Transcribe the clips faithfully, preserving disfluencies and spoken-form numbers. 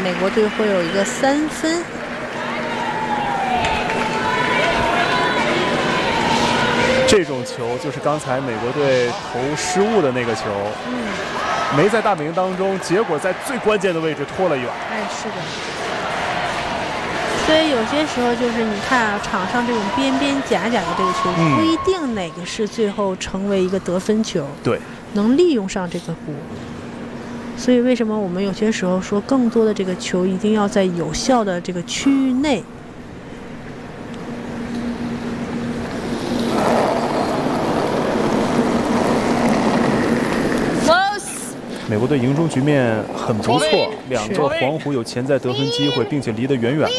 美国队会有一个三分。 这种球就是刚才美国队投失误的那个球，嗯，没在大本营当中，结果在最关键的位置拖了远。 哎，是的。所以有些时候就是你看啊，场上这种边边假假的这个球，嗯、不一定哪个是最后成为一个得分球。 对， 能利用上这个弧。所以为什么我们有些时候说，更多的这个球一定要在有效的这个区域内。 美国队营中局面很不错，两个黄湖有潜在得分机会，并且离得远远的。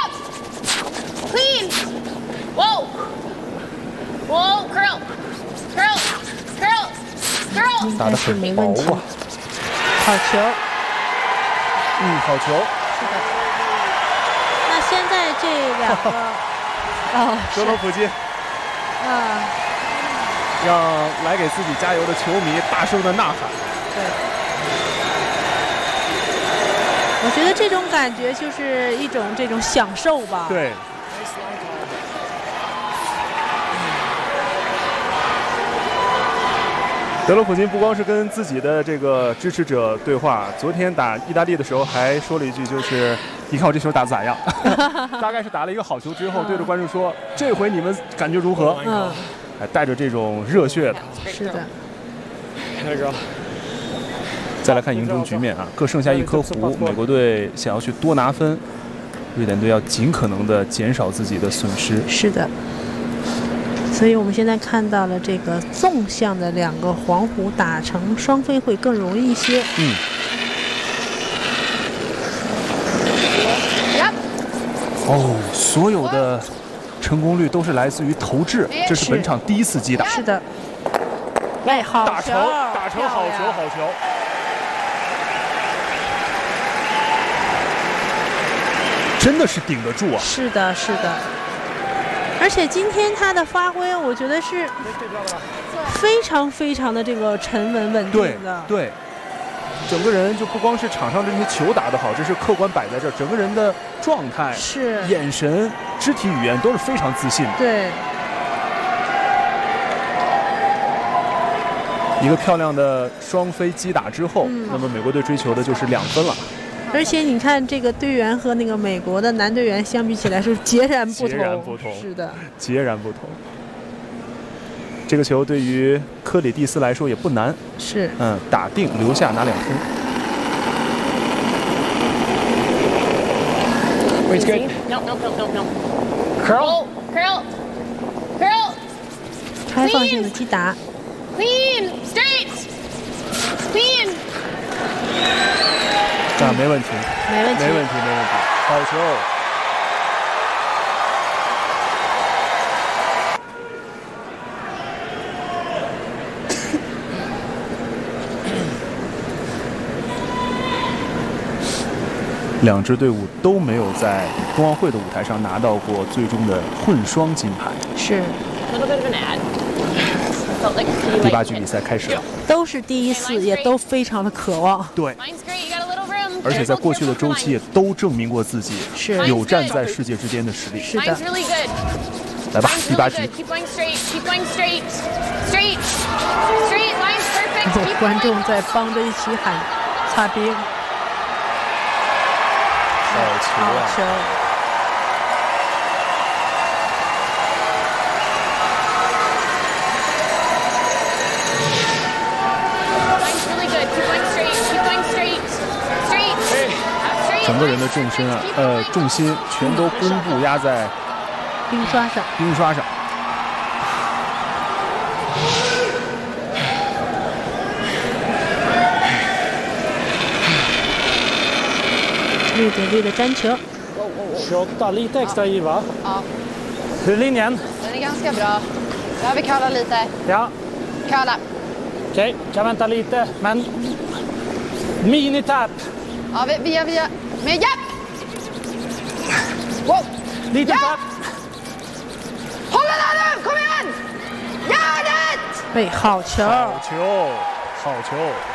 打得很薄啊！ 好球， 嗯，好球。 是的。那现在这两个，哦， 德罗普金， 啊， 让来给自己加油的球迷大声的呐喊。 对。我觉得这种感觉就是一种这种享受吧。 对。德罗普金不光是跟自己的这个支持者对话，昨天打意大利的时候还说了一句，就是你看我这球打得咋样？大概是打了一个好球之后，对着观众说：“这回你们感觉如何？”嗯，还带着这种热血的。 是的。 再来看营中局面啊，各剩下一颗弧，美国队想要去多拿分，瑞典队要尽可能的减少自己的损失。 是的，所以我们现在看到了这个纵向的两个黄弧打成双飞会更容易一些。 嗯。哦，所有的成功率都是来自于投掷，这是本场第一次击打。 是的。哎，好球！ 打成，打成好球，好球！真的是顶得住啊！ 是的，是的。而且今天他的发挥，我觉得是非常非常的这个沉稳稳定的。 对，对，整个人就不光是场上这些球打得好，这是客观摆在这儿，整个人的状态、 是眼神、肢体语言都是非常自信的。 对。 一个漂亮的双飞击打之后，嗯、那么美国队追求的就是两分了。 而且你看，这个队员和那个美国的男队员相比起来是截然不同。 截然不同。 是的， 截然不同。这个球对于科里蒂斯来说也不难。 是。 嗯，打定留下拿两分。 Wait, good. No, no, no, no, no. Curl, curl, curl. 开放性的击打。 Clean, straight, clean. 啊，没问题， 没问题， 没问题，没问题，好球！两支队伍都没有在冬奥会的舞台上拿到过最终的混双金牌。 是。 第八局比赛开始了， 都是第一次，也都非常的渴望。 对，而且在过去的周期也都证明过自己是有站在世界之巅的实力。 是的， 来吧，第八局。 观众在帮着一起喊擦冰。 好球啊！ 好球！ 整个人的重心啊，呃，重心全都弓步压在冰刷上。 冰刷上。 瑞典队的粘球。 tjugoåtta, lite extra giv va? Ja. Hur är linjen? Den är ganska bra. Behöver curla lite. Ja. Curla. Okej, kan vänta lite, men mini-tap. Ja, vi, vi gör, vi gör. Men ja! Wow! Liten ja! tap. Hålla där nu! Kom igen! Gör det! 哎，好球！ 好球！好球！